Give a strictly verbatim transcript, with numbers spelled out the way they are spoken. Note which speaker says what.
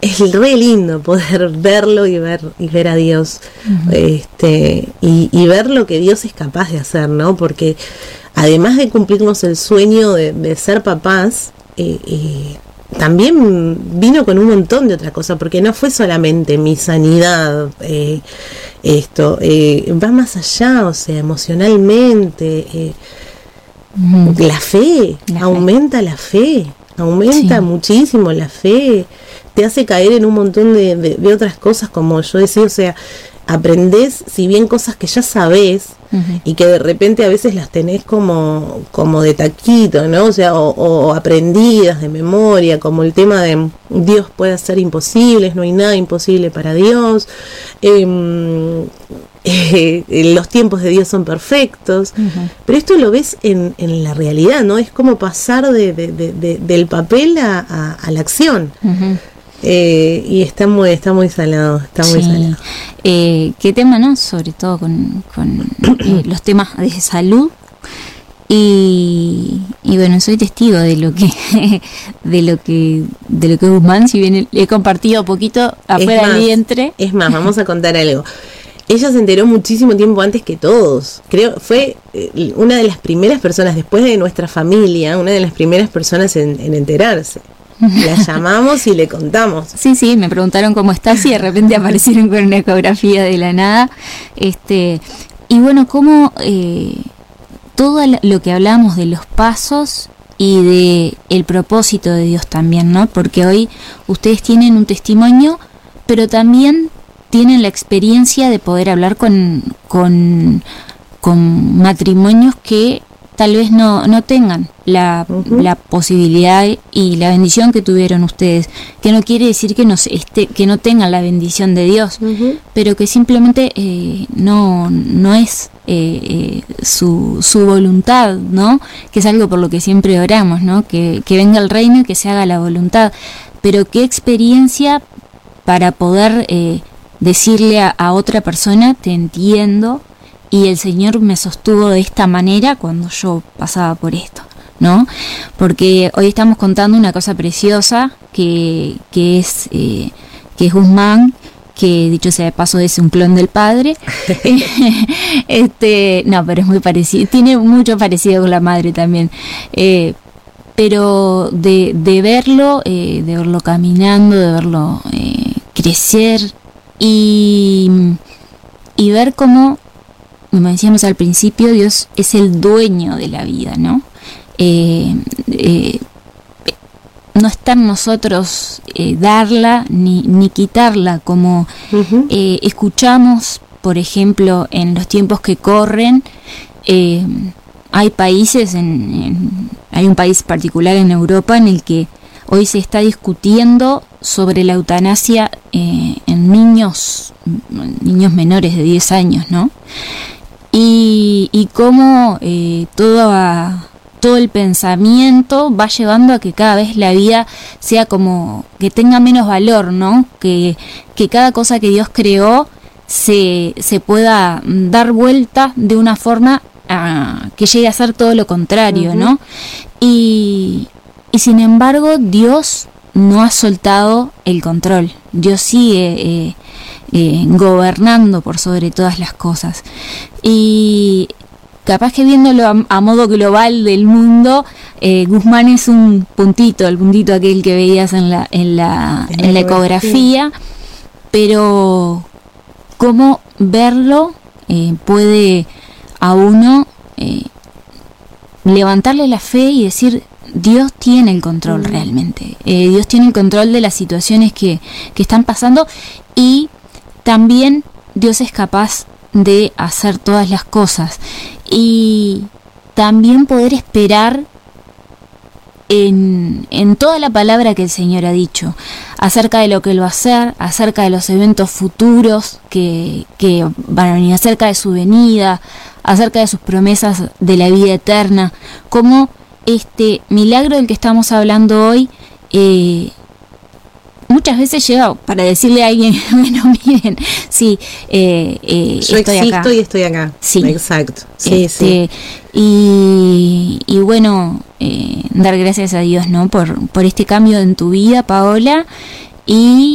Speaker 1: es re lindo poder verlo y ver y ver a Dios, uh-huh. este y, y ver lo que Dios es capaz de hacer, ¿no? Porque además de cumplirnos el sueño de, de ser papás, eh, eh, también vino con un montón de otra cosa, porque no fue solamente mi sanidad, eh, esto, eh, va más allá, o sea, emocionalmente, eh, mm. la fe, la aumenta fe. la fe, aumenta sí. muchísimo la fe, te hace caer en un montón de, de, de otras cosas, como yo decía, o sea, aprendés, si bien cosas que ya sabés, uh-huh. y que de repente a veces las tenés como, como de taquito, ¿no? O sea, o, o aprendidas de memoria, como el tema de Dios puede hacer imposibles, no hay nada imposible para Dios, eh, eh, los tiempos de Dios son perfectos, uh-huh. pero esto lo ves en, en la realidad, ¿no? Es como pasar de, de, de, de, del papel a, a, a la acción. Uh-huh. Eh, y está muy está muy salado, está muy
Speaker 2: sí.
Speaker 1: salado.
Speaker 2: Eh, ¿Qué tema, no? Sobre todo con, con eh, los temas de salud. Y, y bueno, soy testigo de lo que de lo que de lo que Guzmán, si bien he compartido poquito afuera del vientre.
Speaker 1: Es más, vamos a contar algo. Ella se enteró muchísimo tiempo antes que todos. Creo fue eh, una de las primeras personas, después de nuestra familia, una de las primeras personas en, en enterarse. La llamamos y le contamos.
Speaker 2: Sí, sí, me preguntaron cómo estás y de repente aparecieron con una ecografía de la nada. Este, y bueno, cómo eh, todo lo que hablamos de los pasos y de el propósito de Dios también, ¿no? Porque hoy ustedes tienen un testimonio, pero también tienen la experiencia de poder hablar con, con, con matrimonios que tal vez no, no tengan la, uh-huh. la posibilidad y la bendición que tuvieron ustedes, que no quiere decir que no, esté, que no tengan la bendición de Dios, uh-huh. pero que simplemente eh, no, no es eh, eh, su, su voluntad, ¿no? Que es algo por lo que siempre oramos, ¿no? Que, que venga el reino y que se haga la voluntad. Pero qué experiencia para poder eh, decirle a, a otra persona, te entiendo, y el Señor me sostuvo de esta manera cuando yo pasaba por esto, ¿no? Porque hoy estamos contando una cosa preciosa que, que es eh, que es Guzmán, que dicho sea de paso es un clon del padre. este, no, pero es muy parecido, tiene mucho parecido con la madre también. Eh, pero de, de verlo, eh, de verlo caminando, de verlo eh, crecer y, y ver cómo, como decíamos al principio, Dios es el dueño de la vida, ¿no? Eh, eh, no está en nosotros eh, darla ni, ni quitarla, como uh-huh. eh, escuchamos, por ejemplo, en los tiempos que corren, eh, hay países, en, en, hay un país particular en Europa en el que hoy se está discutiendo sobre la eutanasia eh, en niños, niños menores de diez años, ¿no? Y, y cómo eh, todo, a, todo el pensamiento va llevando a que cada vez la vida sea como que tenga menos valor, ¿no? Que, que cada cosa que Dios creó se, se pueda dar vuelta de una forma a, que llegue a ser todo lo contrario, uh-huh. ¿no? Y, y sin embargo Dios no ha soltado el control. Dios sigue eh, eh, gobernando por sobre todas las cosas. Y capaz que viéndolo a, a modo global del mundo, eh, Guzmán es un puntito, el puntito aquel que veías en la, en la, en la ecografía, pero cómo verlo eh, puede a uno eh, levantarle la fe y decir, Dios tiene el control mm. realmente. Eh, Dios tiene el control de las situaciones que, que están pasando, y también Dios es capaz de hacer todas las cosas. Y también poder esperar en, en toda la palabra que el Señor ha dicho, acerca de lo que Él va a hacer, acerca de los eventos futuros que, que van a venir, acerca de su venida, acerca de sus promesas de la vida eterna, como este milagro del que estamos hablando hoy, eh, muchas veces llega para decirle a alguien, bueno, miren, sí, eh, eh,
Speaker 1: yo
Speaker 2: estoy
Speaker 1: existo
Speaker 2: acá.
Speaker 1: y estoy acá.
Speaker 2: Sí,
Speaker 1: exacto. Sí,
Speaker 2: este,
Speaker 1: sí.
Speaker 2: Y, y bueno, eh, dar gracias a Dios, ¿no? Por, por este cambio en tu vida, Paola, y